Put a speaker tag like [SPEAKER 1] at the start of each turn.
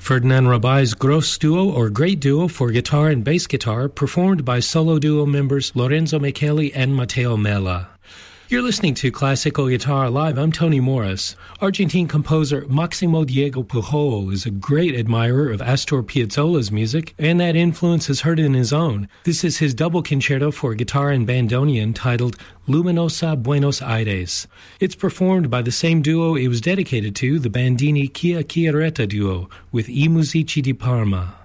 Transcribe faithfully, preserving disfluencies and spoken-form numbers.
[SPEAKER 1] Ferdinand Rabai's Gross Duo, or Great Duo, for guitar and bass guitar, performed by solo duo members Lorenzo Micheli and Matteo Mella. You're listening to Classical Guitar Live. I'm Tony Morris. Argentine composer Máximo Diego Pujol is a great admirer of Astor Piazzolla's music, and that influence is heard in his own. This is his double concerto for guitar and bandoneon titled Luminosa Buenos Aires. It's performed by the same duo it was dedicated to, the Bandini Chia Chiaretta duo, with I Musici di Parma.